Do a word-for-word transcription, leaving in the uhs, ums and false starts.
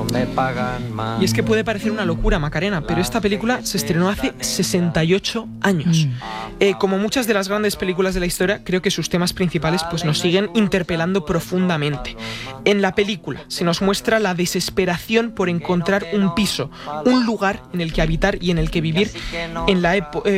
no me pagan más. Y es que puede parecer una locura, Macarena, pero esta película se estrenó hace sesenta y ocho años. Mm. Eh, como muchas de las grandes películas de la historia, creo que sus temas principales pues, nos siguen interpelando profundamente. En la película se nos muestra la desesperación por encontrar un piso, un lugar en el que habitar y en el que vivir en la época.